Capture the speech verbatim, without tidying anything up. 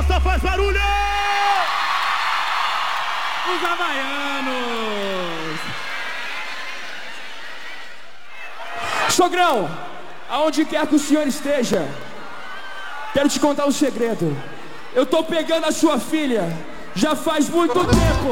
gosta faz barulho! Os havaianos! Sogrão, aonde quer que o senhor esteja, quero te contar um segredo. Eu tô pegando a sua filha já faz muito tempo.